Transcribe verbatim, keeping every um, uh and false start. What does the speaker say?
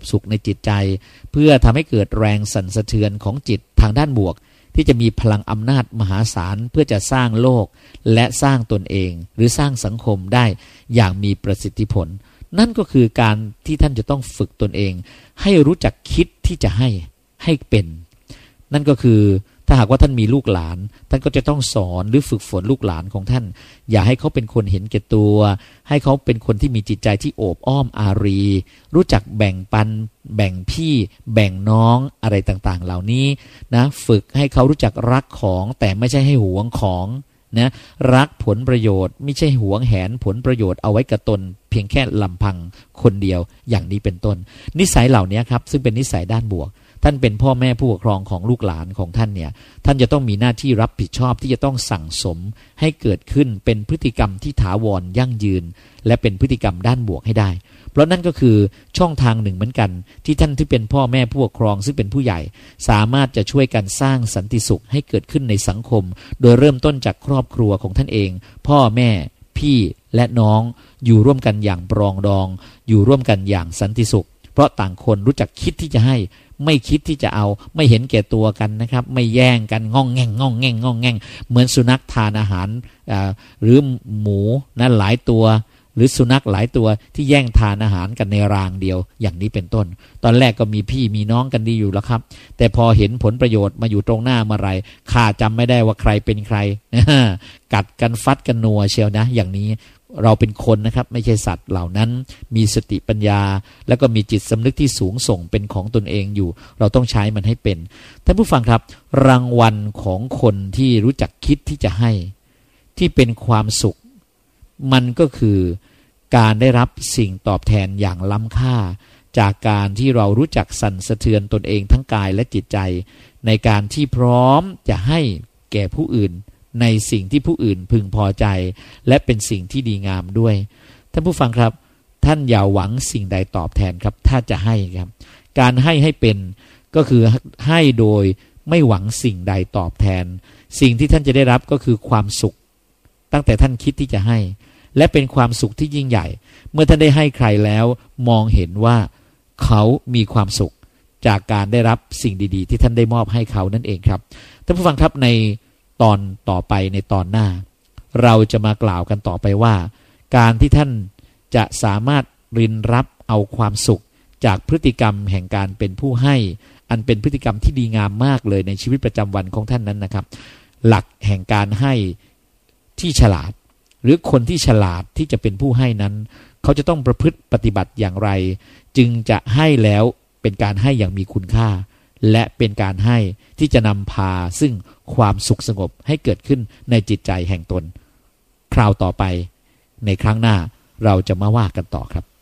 สุขในจิตใจเพื่อทำให้เกิดแรงสั่นสะเทือนของจิตทางด้านบวกที่จะมีพลังอำนาจมหาศาลเพื่อจะสร้างโลกและสร้างตนเองหรือสร้างสังคมได้อย่างมีประสิทธิผลนั่นก็คือการที่ท่านจะต้องฝึกตนเองให้รู้จักคิดที่จะให้ให้เป็นนั่นก็คือถ้าหากว่าท่านมีลูกหลานท่านก็จะต้องสอนหรือฝึกฝนลูกหลานของท่านอย่าให้เขาเป็นคนเห็นแก่ตัวให้เขาเป็นคนที่มีจิตใจที่โอบอ้อมอารีรู้จักแบ่งปันแบ่งพี่แบ่งน้องอะไรต่างๆเหล่านี้นะฝึกให้เขารู้จักรักของแต่ไม่ใช่ให้หวงของนะรักผลประโยชน์ไม่ใช่หวงแหนผลประโยชน์เอาไว้กับตนเพียงแค่ลำพังคนเดียวอย่างนี้เป็นต้นนิสัยเหล่านี้ครับซึ่งเป็นนิสัยด้านบวกท่านเป็นพ่อแม่ผู้ปกครองของลูกหลานของท่านเนี่ยท่านจะต้องมีหน้าที่รับผิดชอบที่จะต้องสั่งสมให้เกิดขึ้นเป็นพฤติกรรมที่ถาวรยั่งยืนและเป็นพฤติกรรมด้านบวกให้ได้เพราะนั่นก็คือช่องทางหนึ่งเหมือนกันที่ท่านที่เป็นพ่อแม่ผู้ปกครองซึ่งเป็นผู้ใหญ่สามารถจะช่วยกันสร้างสันติสุขให้เกิดขึ้นในสังคมโดยเริ่มต้นจากครอบครัวของท่านเองพ่อแม่พี่และน้องอยู่ร่วมกันอย่างปรองดองอยู่ร่วมกันอย่างสันติสุขเพราะต่างคนรู้จักคิดที่จะให้ไม่คิดที่จะเอาไม่เห็นแก่ตัวกันนะครับไม่แย่งกันง่องแง่งง่องแง่งง่องแง่งเหมือนสุนัขทานอาหารหรือหมูนะหลายตัวหรือสุนัขหลายตัวที่แย่งทานอาหารกันในรางเดียวอย่างนี้เป็นต้นตอนแรกก็มีพี่มีน้องกันดีอยู่แล้วครับแต่พอเห็นผลประโยชน์มาอยู่ตรงหน้าเมื่อไรข้าจำไม่ได้ว่าใครเป็นใครกัดกันฟัดกันนัวเชียวนะอย่างนี้เราเป็นคนนะครับไม่ใช่สัตว์เหล่านั้นมีสติปัญญาแล้วก็มีจิตสำนึกที่สูงส่งเป็นของตนเองอยู่เราต้องใช้มันให้เป็นท่านผู้ฟังครับรางวัลของคนที่รู้จักคิดที่จะให้ที่เป็นความสุขมันก็คือการได้รับสิ่งตอบแทนอย่างล้ำค่าจากการที่เรารู้จักสั่นสะเทือนตนเองทั้งกายและจิตใจในการที่พร้อมจะให้แก่ผู้อื่นในสิ่งที่ผู้อื่นพึงพอใจและเป็นสิ่งที่ดีงามด้วยท่านผู้ฟังครับท่านอย่าหวังสิ่งใดตอบแทนครับถ้าจะให้ครับการให้ให้เป็นก็คือให้โดยไม่หวังสิ่งใดตอบแทนสิ่งที่ท่านจะได้รับก็คือความสุขตั้งแต่ท่านคิดที่จะให้และเป็นความสุขที่ยิ่งใหญ่เมื่อท่านได้ให้ใครแล้วมองเห็นว่าเขามีความสุขจากการได้รับสิ่งดีๆที่ท่านได้มอบให้เขานั่นเองครับท่านผู้ฟังครับในตอนต่อไปในตอนหน้าเราจะมากล่าวกันต่อไปว่าการที่ท่านจะสามารถรินรับเอาความสุขจากพฤติกรรมแห่งการเป็นผู้ให้อันเป็นพฤติกรรมที่ดีงามมากเลยในชีวิตประจำวันของท่านนั้นนะครับหลักแห่งการให้ที่ฉลาดหรือคนที่ฉลาดที่จะเป็นผู้ให้นั้นเขาจะต้องประพฤติปฏิบัติอย่างไรจึงจะให้แล้วเป็นการให้อย่างมีคุณค่าและเป็นการให้ที่จะนำพาซึ่งความสุขสงบให้เกิดขึ้นในจิตใจแห่งตนคราวต่อไปในครั้งหน้าเราจะมาว่ากันต่อครับ